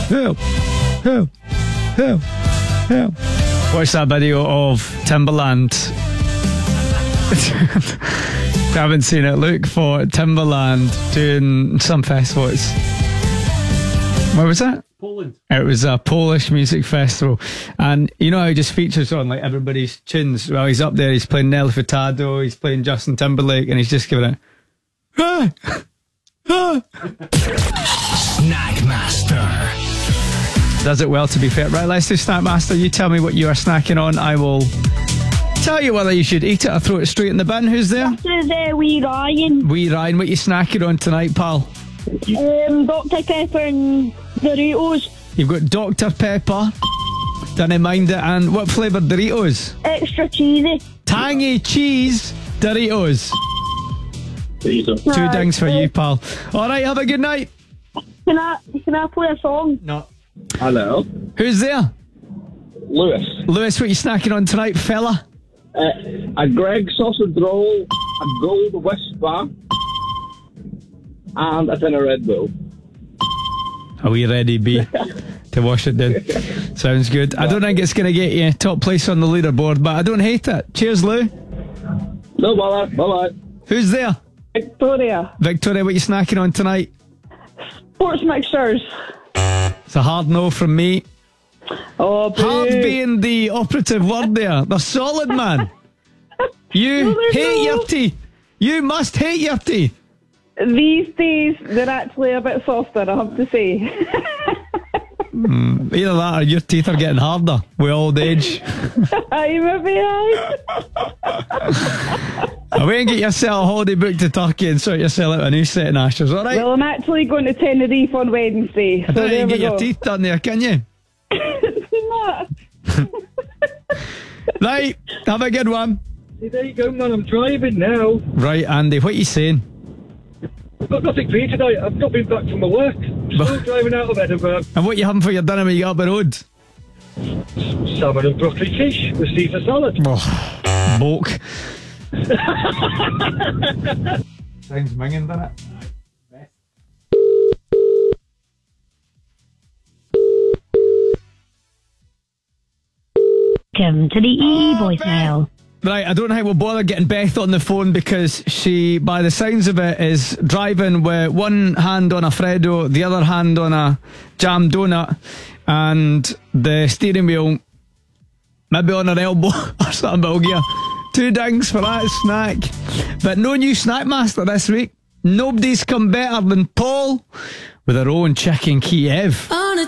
help, help, help, help. Watch that video of Timbaland. If you haven't seen it, look for Timbaland doing some festival. Where was that? Poland. It was a Polish music festival, and you know how he just features on like everybody's tunes. Well, he's up there, he's playing Nelly Furtado, he's playing Justin Timberlake, and he's just giving it Snackmaster. Does it well, to be fair. Right, let's do Snackmaster. You tell me what you are snacking on, I will tell you whether you should eat it or throw it straight in the bin. Who's there? This is Wee Ryan. Wee Ryan, what you snacking on tonight, pal? Dr. Pepper and Doritos. You've got Dr. Pepper, don't mind it, and what flavour Doritos? Extra cheesy. Tangy cheese Doritos. Two. Two dings for you, pal. Alright, have a good night. Can I play a song? No. Hello. Who's there? Lewis. Lewis, what you snacking on tonight, fella? A Greg sausage roll, a gold whisper, and a tin of Red Bull. Are we ready, B, to wash it down? Sounds good. I don't think it's going to get you top place on the leaderboard, but I don't hate it. Cheers, Lou. No bother. Bye-bye. Who's there? Victoria. Victoria, what you snacking on tonight? Sports mixers. It's a hard no from me. Oh, Hard being the operative word there. They're solid, man. You hate your teeth. You must hate your teeth. These days, they're actually a bit softer, I have to say. Either that or your teeth are getting harder with old age. Aye, maybe aye. Away and get yourself a holiday booked to Turkey and sort yourself out a new set of ashes, alright? Well, I'm actually going to Tenerife on Wednesday. I don't so think you there can we get your go. teeth done there, can you? Not. Right, have a good one. Hey, there you go, man. I'm driving now. Right, Andy, what are you saying? I've got nothing for you today. I've not been back from my work. I'm still driving out of Edinburgh. And what you having for your dinner when you get up the road? Salmon and broccoli quiche with Caesar salad. Oh, bulk. Sounds minging, doesn't it? Welcome to the EE voicemail. Right, I don't think we'll bother getting Beth on the phone because she, by the sounds of it, is driving with one hand on a Freddo, the other hand on a jam donut, and the steering wheel maybe on her elbow or something, but we'll give her 2 dings for that snack. But no new Snackmaster this week. Nobody's come better than Paul with her own chicken Kiev.